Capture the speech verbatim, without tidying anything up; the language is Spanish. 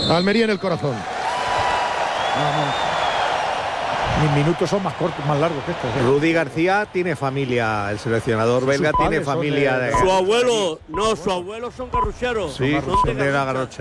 Almería en el corazón. Vamos. Mis minutos son más cortos, más largos que estos. ¿eh? Rudy García tiene familia, el seleccionador belga tiene familia. De... De... Su abuelo, no, su abuelo son garrucheros. Sí, son de la Garrocha.